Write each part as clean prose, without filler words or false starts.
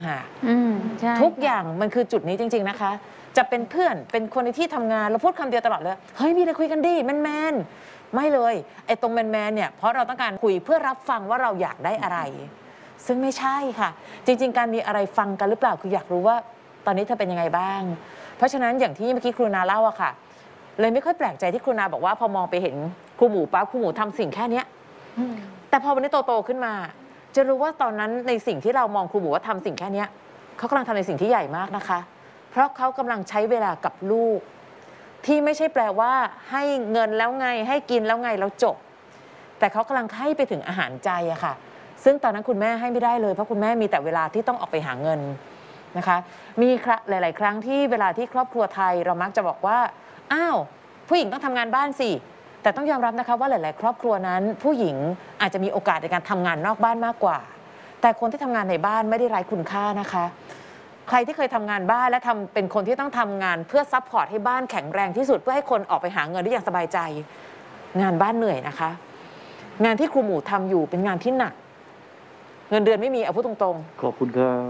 ค่ะใช่ทุกอย่างมันคือจุดนี้จริงๆนะคะ จะเป็นเพื่อนเป็นคนในที่ทำงานเราพูดคำเดียวตลอดเลยเฮ้ยมีอะไรคุยกันดิแมนไม่เลยไอ้ตรงแมนเนี่ยเพราะเราต้องการคุยเพื่อรับฟังว่าเราอยากได้อะไร ซึ่งไม่ใช่ค่ะ จริงๆการมีอะไรฟังกันหรือเปล่าคืออยากรู้ว่าตอนนี้เธอเป็นยังไงบ้าง เพราะฉะนั้นอย่างที่เมื่อกี้ครูนาเล่าอะค่ะ เลยไม่ค่อยแปลกใจที่ครูนาบอกว่าพอมองไปเห็นครูหมูปั๊บครูหมูทำสิ่งแค่เนี้ยแต่พอวันนี้โตๆขึ้นมา จะรู้ว่าตอนนั้นในสิ่งที่เรามองครูหมูว่าทำสิ่งแค่เนี้ยเขากำลังทำในสิ่งที่ใหญ่มากนะคะ เพราะเขากำลังใช้เวลากับลูก ที่ไม่ใช่แปลว่าให้เงินแล้วไงให้กินแล้วไงแล้วจบ แต่เขากำลังให้ไปถึงอาหารใจอะค่ะ ซึ่งตอนนั้นคุณแม่ให้ไม่ได้เลยเพราะคุณแม่มีแต่เวลาที่ต้องออกไปหาเงินนะคะมีหลายๆครั้งที่เวลาที่ครอบครัวไทยเรามักจะบอกว่าอ้าวผู้หญิงต้องทำงานบ้านสิแต่ต้องยอมรับนะคะว่าหลายๆครอบครัวนั้นผู้หญิงอาจจะมีโอกาสในการทำงานนอกบ้านมากกว่าแต่คนที่ทำงานในบ้านไม่ได้ไร้คุณค่านะคะใครที่เคยทำงานบ้านและเป็นคนที่ต้องทำงานเพื่อซัพพอร์ตให้บ้านแข็งแรงที่สุดเพื่อให้คนออกไปหาเงินได้อย่างสบายใจงานบ้านเหนื่อยนะคะงานที่ครูหมูทำอยู่เป็นงานที่หนักเงินเดือนไม่มีเอาพูดตรงๆขอบคุณครับ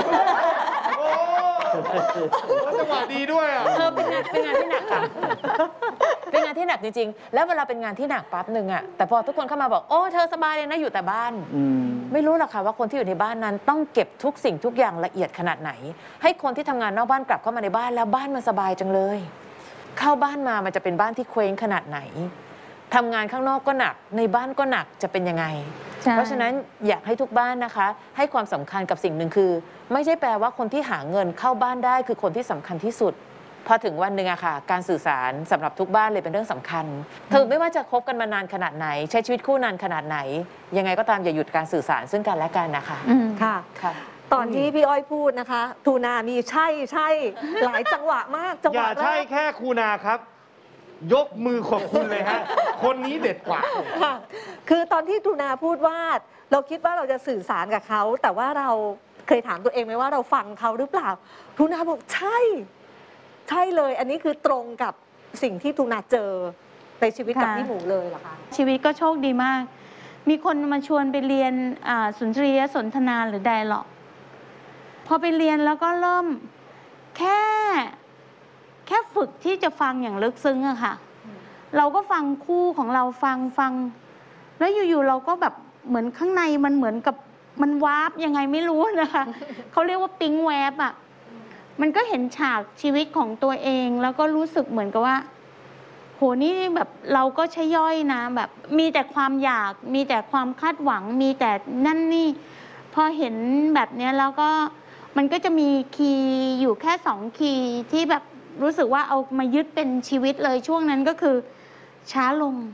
จังหวะดีด้วยอ่ะเป็นงานที่หนักค่ะเป็นงานที่หนักจริงๆแล้วเวลาเป็นงานที่หนักปั๊บหนึ่งอะแต่พอทุกคนเข้ามาบอกโอ้เธอสบายเลยนะอยู่แต่บ้านไม่รู้หรอกค่ะว่าคนที่อยู่ในบ้านนั้นต้องเก็บทุกสิ่งทุกอย่างละเอียดขนาดไหนให้คนที่ทำงานนอกบ้านกลับเข้ามาในบ้านแล้วบ้านมันสบายจังเลยเข้าบ้านมามันจะเป็นบ้านที่เคว้งขนาดไหนทำงานข้างนอกก็หนักในบ้านก็หนักจะเป็นยังไงเพราะฉะนั้นอยากให้ทุกบ้านนะคะให้ความสำคัญกับสิ่งหนึ่งคือไม่ใช่แปลว่าคนที่หาเงินเข้าบ้านได้คือคนที่สำคัญที่สุดพอถึงวันหนึ่งอะค่ะการสื่อสารสำหรับทุกบ้านเลยเป็นเรื่องสำคัญถึงไม่ว่าจะคบกันมานานขนาดไหนใช้ชีวิตคู่นานขนาดไหนยังไงก็ตามอย่าหยุดการสื่อสารซึ่งกันและกันนะคะค่ะตอนที่พี่อ้อยพูดนะคะทูนามีใช่หลายจังหวะมากจังหวะอย่าใช่แค่ครูนาครับ ยกมือขอบคุณเลยฮะคนนี้เด็ดกว่าค่ะคือตอนที่ทูนาพูดว่าเราคิดว่าเราจะสื่อสารกับเขาแต่ว่าเราเคยถามตัวเองไหมว่าเราฟังเขาหรือเปล่าทูนาบอกใช่เลยอันนี้คือตรงกับสิ่งที่ทูนาเจอในชีวิตกับพี่หมูเลยเหรอคะชีวิตก็โชคดีมากมีคนมาชวนไปเรียนสุนทรียสนทนาหรือไดร็อกพอไปเรียนแล้วก็เริ่มแค่ฝึกที่จะฟังอย่างลึกซึ้งอะค่ะเราก็ฟังคู่ของเราฟังแล้วอยู่ๆเราก็แบบเหมือนข้างในมันเหมือนกับมันวาร์ปยังไงไม่รู้นะคะเขาเรียกว่าปิ๊งแวบอะมันก็เห็นฉากชีวิตของตัวเองแล้วก็รู้สึกเหมือนกับว่าโหนี่แบบเราก็ใช่ย่อยนะแบบมีแต่ความอยากมีแต่ความคาดหวังมีแต่นั่นนี่พอเห็นแบบนี้แล้วก็มันก็จะมีคีย์อยู่แค่2คีย์ที่แบบรู้สึกว่าเอามายึดเป็นชีวิตเลยช่วงนั้นก็คือช้าลง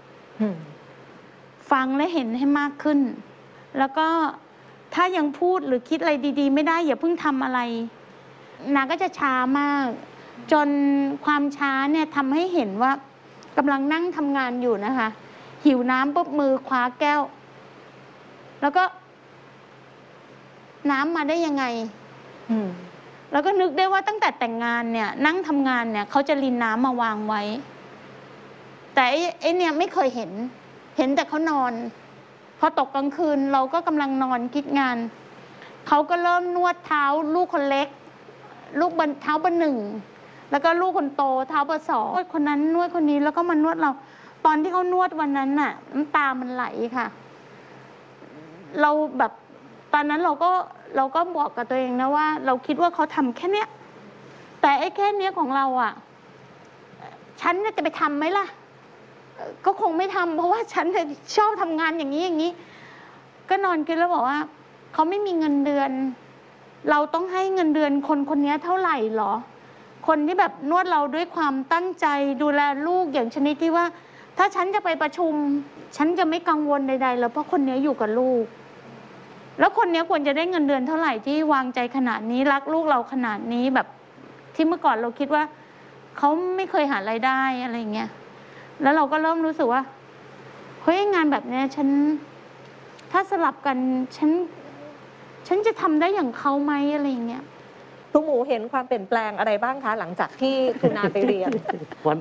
ฟังและเห็นให้มากขึ้นแล้วก็ถ้ายังพูดหรือคิดอะไรดีๆไม่ได้อย่าเพิ่งทำอะไรนาก็จะช้ามากจนความช้าเนี่ยทำให้เห็นว่ากำลังนั่งทำงานอยู่นะคะหิวน้ำปุ๊บมือคว้าแก้วแล้วก็น้ำมาได้ยังไงแล้วก็นึกได้ว่าตั้งแต่แต่งงานเนี่ยนั่งทำงานเนี่ยเขาจะรินน้ำมาวางไว้แต่ไอ้เนี่ยไม่เคยเห็นแต่เขานอนพอตกกลางคืนเราก็กำลังนอนคิดงานเขาก็เริ่มนวดเท้าลูกคนเล็กลูกเท้าเบอร์ 1แล้วก็ลูกคนโตเท้าเบอร์ 2นวดคนนั้นนวดคนนี้แล้วก็มานวดเราตอนที่เขานวดวันนั้นน่ะน้ำตามันไหลค่ะเราแบบตอนนั้นเราก็บอกกับตัวเองนะว่าเราคิดว่าเขาทำแค่เนี้ยแต่ไอ้แค่เนี้ยของเราอ่ะฉันจะไปทำไหมล่ะก็คงไม่ทำเพราะว่าฉันชอบทำงานอย่างนี้ก็นอนกินแล้วบอกว่าเขาไม่มีเงินเดือนเราต้องให้เงินเดือนคนนี้เท่าไหร่หรอคนที่แบบนวดเราด้วยความตั้งใจดูแลลูกอย่างชนิดที่ว่าถ้าฉันจะไปประชุมฉันจะไม่กังวลใดๆแล้วเพราะคนนี้อยู่กับลูกแล้วคนนี้ควรจะได้เงินเดือนเท่าไหร่ที่วางใจขนาดนี้รักลูกเราขนาดนี้แบบที่เมื่อก่อนเราคิดว่าเขาไม่เคยหารายได้อะไรเงี้ยแล้วเราก็เริ่มรู้สึกว่าเฮ้ยงานแบบนี้ฉันถ้าสลับกันฉันจะทำได้อย่างเขาไหมอะไรเงี้ยทุกหมูเห็นความเปลี่ยนแปลงอะไรบ้างคะหลังจากที่ทูนาไปเรียน